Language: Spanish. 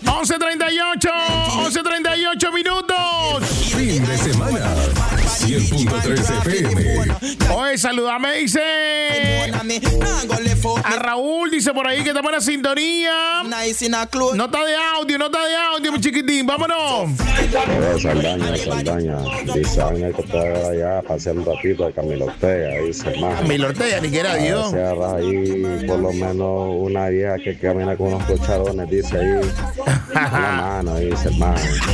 11:38 minutos. Fin de semana. 100.3 FM. Oye, saludame, dice a Raúl, dice por ahí que estamos en la sintonía. Nota de audio, mi chiquitín, vámonos. Saldaña. Dice Ángel que está allá para hacer un ratito de Camilo Ortega, dice más. Camilo Ortega, ni que era Dios. Se agarra ahí por lo menos una vieja que camina con unos cocharones, dice ahí. Una mano, dice hermano.